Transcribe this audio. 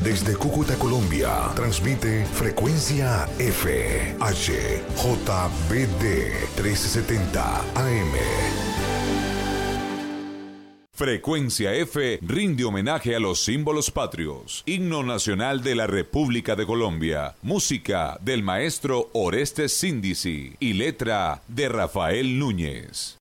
Desde Cúcuta, Colombia, transmite Frecuencia F, HJBD 1370 AM. Frecuencia F rinde homenaje a los símbolos patrios. Himno nacional de la República de Colombia. Música del maestro Orestes Síndici y letra de Rafael Núñez.